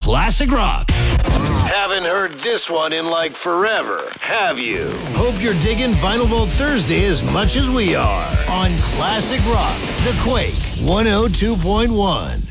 Classic Rock. Haven't heard this one in like forever, have you? Hope you're digging Vinyl Vault Thursday as much as we are on Classic Rock, The Quake 102.1.